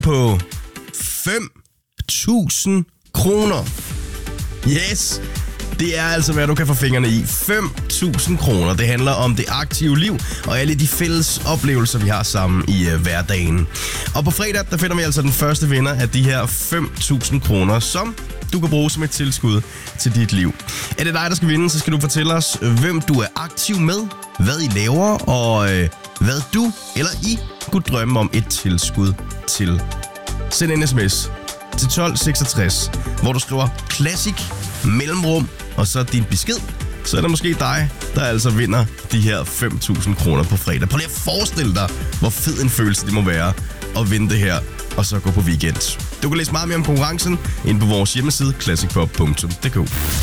på 5.000 kroner. Yes! Det er altså, hvad du kan få fingrene i. 5.000 kroner. Det handler om det aktive liv og alle de fælles oplevelser, vi har sammen i hverdagen. Og på fredag, der finder vi altså den første vinder af de her 5.000 kroner, som du kan bruge som et tilskud til dit liv. Er det dig, der skal vinde, så skal du fortælle os, hvem du er aktiv med, hvad I laver, og hvad du eller I kunne drømme om et tilskud til. Send en sms til 1266, hvor du skriver Classic mellemrum, og så din besked. Så er det måske dig, der altså vinder de her 5.000 kroner på fredag. Prøv lige at forestille dig, hvor fed en følelse det må være at vinde det her, og så gå på weekend. Du kan læse meget mere om konkurrencen inde på vores hjemmeside classicpop.dk.